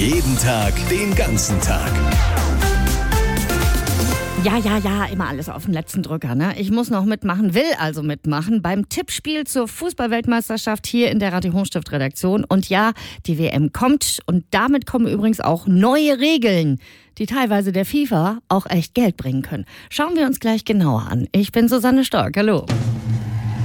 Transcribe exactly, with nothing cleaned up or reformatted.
Jeden Tag, den ganzen Tag. Ja, ja, ja, immer alles auf den letzten Drücker, ne? Ich muss noch mitmachen, will also mitmachen beim Tippspiel zur Fußball-Weltmeisterschaft hier in der Radio Hochstift-Redaktion. Und ja, die W M kommt und damit kommen übrigens auch neue Regeln, die teilweise der FIFA auch echt Geld bringen können. Schauen wir uns gleich genauer an. Ich bin Susanne Stork, hallo.